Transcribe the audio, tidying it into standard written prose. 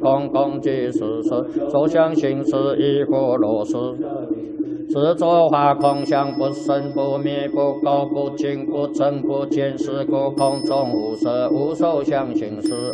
空空即是实，所相行识亦复如是。执着法空相不生不灭不垢不净不增不减是故空中无色无受相行识